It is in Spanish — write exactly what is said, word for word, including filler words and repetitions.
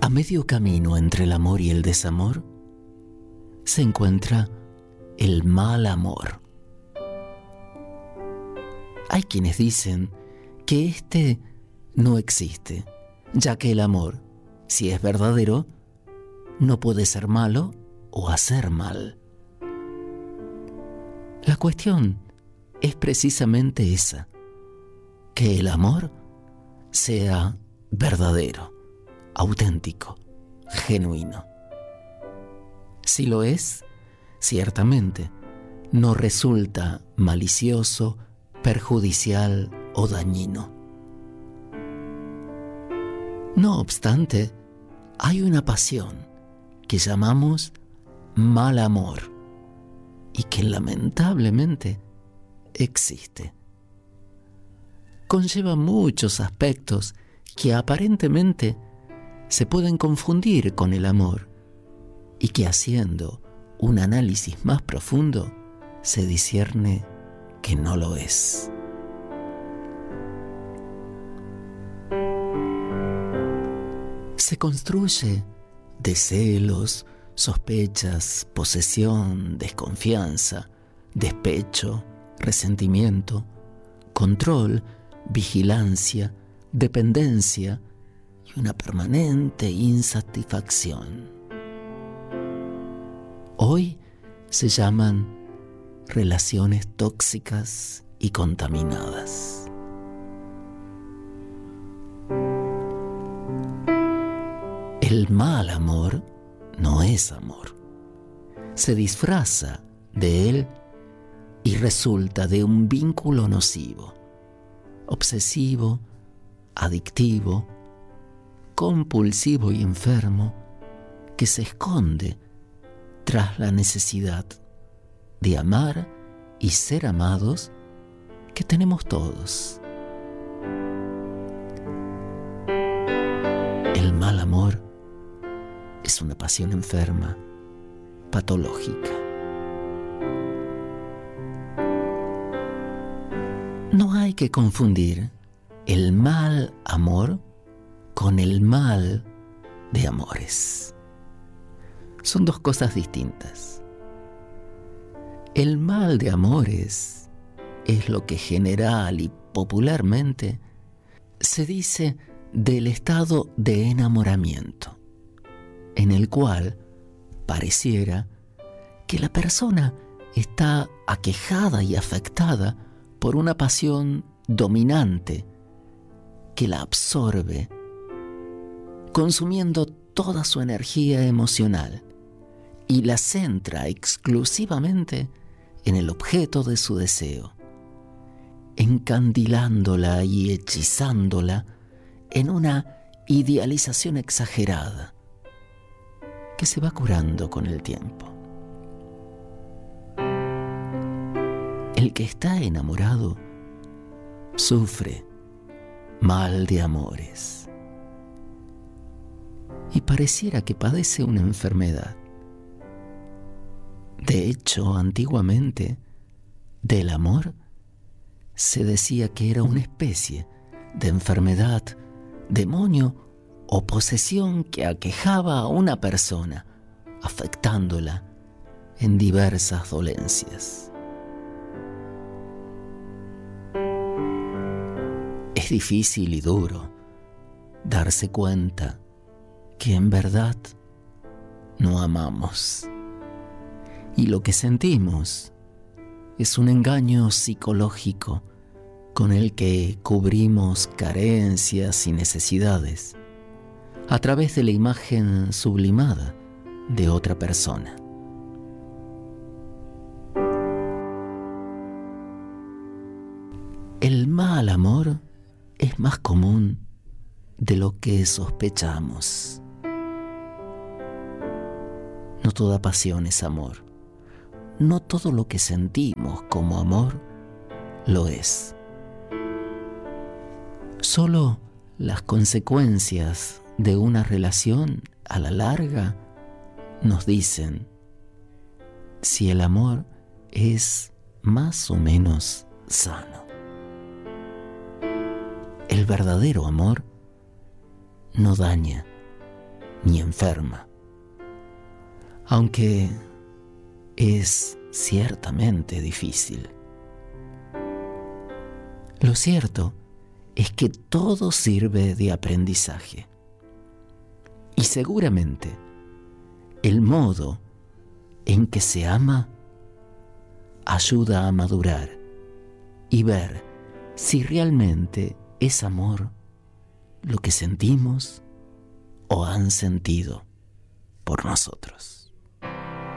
A medio camino entre el amor y el desamor se encuentra el mal amor. Hay quienes dicen que este no existe, ya que el amor, si es verdadero, no puede ser malo o hacer mal. La cuestión es precisamente esa, que el amor sea verdadero, auténtico, genuino. Si lo es, ciertamente no resulta malicioso, perjudicial o dañino. No obstante, hay una pasión que llamamos mal amor y que lamentablemente existe. Conlleva muchos aspectos que aparentemente se pueden confundir con el amor y que, haciendo un análisis más profundo, se discierne que no lo es. Se construye de celos, sospechas, posesión, desconfianza, despecho, resentimiento, control, vigilancia, dependencia y una permanente insatisfacción. Hoy se llaman relaciones tóxicas y contaminadas. El mal amor no es amor. Se disfraza de él y resulta de un vínculo nocivo, obsesivo, adictivo, compulsivo y enfermo, que se esconde tras la necesidad de amar y ser amados que tenemos todos. El mal amor es una pasión enferma, patológica. No hay que confundir el mal amor con el mal de amores. Son dos cosas distintas. El mal de amores es lo que general y popularmente se dice del estado de enamoramiento, en el cual pareciera que la persona está aquejada y afectada por una pasión dominante que la absorbe, consumiendo toda su energía emocional y la centra exclusivamente en el objeto de su deseo, encandilándola y hechizándola en una idealización exagerada que se va curando con el tiempo. El que está enamorado sufre mal de amores y pareciera que padece una enfermedad. De hecho, antiguamente, del amor se decía que era una especie de enfermedad, demonio o posesión que aquejaba a una persona, afectándola en diversas dolencias. Es difícil y duro darse cuenta que en verdad no amamos. Y lo que sentimos es un engaño psicológico con el que cubrimos carencias y necesidades a través de la imagen sublimada de otra persona. El mal amor es más común de lo que sospechamos. No toda pasión es amor. No todo lo que sentimos como amor lo es. Solo las consecuencias de una relación a la larga nos dicen si el amor es más o menos sano. El verdadero amor no daña, ni enferma. Aunque es ciertamente difícil. Lo cierto es que todo sirve de aprendizaje. Y seguramente el modo en que se ama ayuda a madurar y ver si realmente es amor lo que sentimos o han sentido por nosotros.